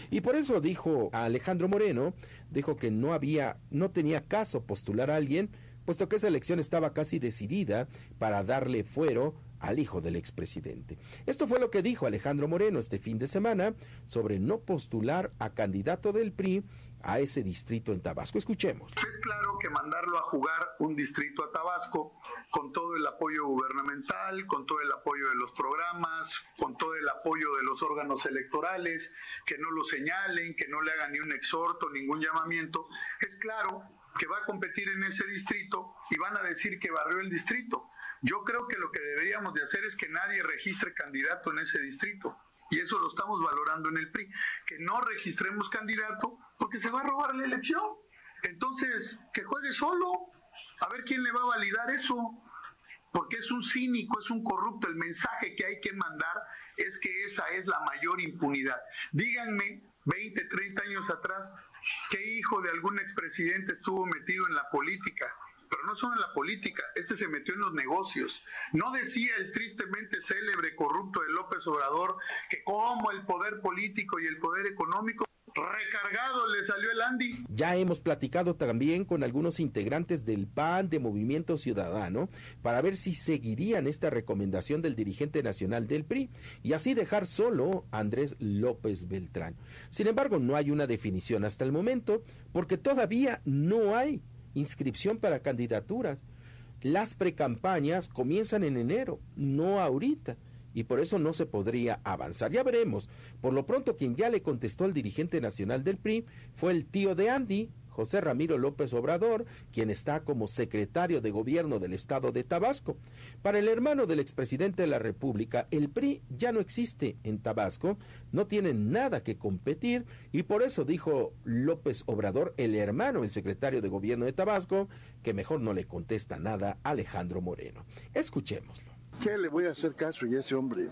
Y por eso dijo a Alejandro Moreno, dijo que no tenía caso postular a alguien, puesto que esa elección estaba casi decidida para darle fuero al hijo del expresidente. Esto fue lo que dijo Alejandro Moreno este fin de semana sobre no postular a candidato del PRI a ese distrito en Tabasco. Escuchemos. Es claro que mandarlo a jugar un distrito a Tabasco con todo el apoyo gubernamental, con todo el apoyo de los programas, con todo el apoyo de los órganos electorales, que no lo señalen, que no le hagan ni un exhorto, ningún llamamiento, es claro que va a competir en ese distrito y van a decir que barrió el distrito. Yo creo que lo que deberíamos de hacer es que nadie registre candidato en ese distrito. Y eso lo estamos valorando en el PRI, que no registremos candidato porque se va a robar la elección. Entonces, que juegue solo, a ver quién le va a validar eso, porque es un cínico, es un corrupto. El mensaje que hay que mandar es que esa es la mayor impunidad. Díganme, 20, 30 años atrás, ¿qué hijo de algún expresidente estuvo metido en la política? Pero no solo en la política, se metió en los negocios. No decía el tristemente célebre corrupto de López Obrador que como el poder político y el poder económico recargado le salió el Andy. Ya hemos platicado también con algunos integrantes del PAN, de Movimiento Ciudadano, para ver si seguirían esta recomendación del dirigente nacional del PRI y así dejar solo a Andrés López Beltrán. Sin embargo, no hay una definición hasta el momento, porque todavía no hay inscripción para candidaturas. Las precampañas comienzan en enero, no ahorita, y por eso no se podría avanzar. Ya veremos. Por lo pronto, quien ya le contestó al dirigente nacional del PRI fue el tío de Andy, José Ramiro López Obrador, quien está como secretario de gobierno del estado de Tabasco. Para el hermano del expresidente de la República, el PRI ya no existe en Tabasco, no tiene nada que competir, y por eso dijo López Obrador, el hermano, el secretario de gobierno de Tabasco, que mejor no le contesta nada a Alejandro Moreno. Escuchémoslo. ¿Qué le voy a hacer caso yo a ese hombre?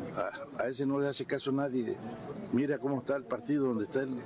A ese no le hace caso nadie. Mira cómo está el partido donde está él.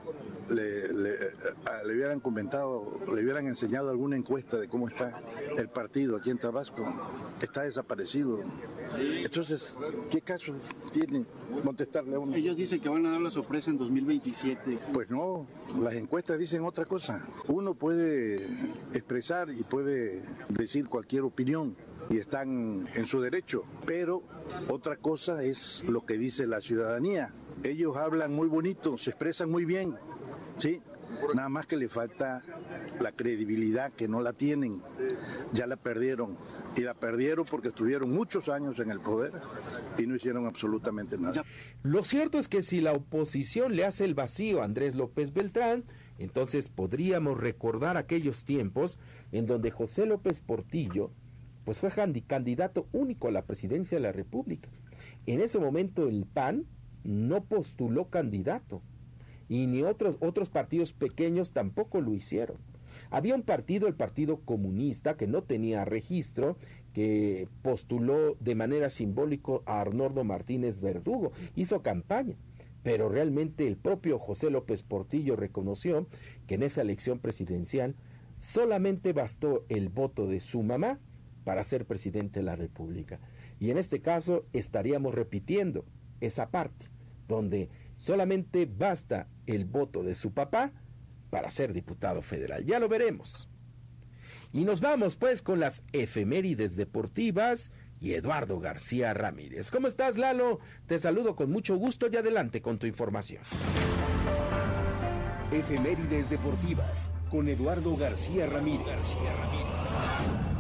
Le hubieran comentado, le hubieran enseñado alguna encuesta de cómo está el partido aquí en Tabasco. Está desaparecido. Entonces, ¿qué caso tiene contestarle a uno? Ellos dicen que van a dar la sorpresa en 2027. Pues no, las encuestas dicen otra cosa. Uno puede expresar y puede decir cualquier opinión y están en su derecho, pero otra cosa es lo que dice la ciudadanía. Ellos hablan muy bonito, se expresan muy bien, ¿sí? Nada más que le falta la credibilidad, que no la tienen, ya la perdieron, y la perdieron porque estuvieron muchos años en el poder y no hicieron absolutamente nada. Lo cierto es que si la oposición le hace el vacío a Andrés López Beltrán, entonces podríamos recordar aquellos tiempos en donde José López Portillo pues fue candidato único a la presidencia de la República. En ese momento el PAN no postuló candidato, y ni otros partidos pequeños tampoco lo hicieron. Había un partido, el Partido Comunista, que no tenía registro, que postuló de manera simbólica a Arnoldo Martínez Verdugo, hizo campaña, pero realmente el propio José López Portillo reconoció que en esa elección presidencial solamente bastó el voto de su mamá para ser presidente de la República. Y en este caso estaríamos repitiendo esa parte, donde solamente basta el voto de su papá para ser diputado federal. Ya lo veremos. Y nos vamos pues con las efemérides deportivas y Eduardo García Ramírez. ¿Cómo estás, Lalo? Te saludo con mucho gusto y adelante con tu información. Efemérides deportivas con Eduardo García Ramírez.